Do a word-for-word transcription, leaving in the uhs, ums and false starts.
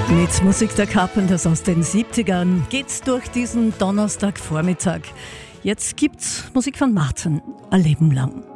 Mit Musik der Carpenters aus den siebzigern geht's durch diesen Donnerstagvormittag. Jetzt gibt's Musik von Martin, ein Leben lang.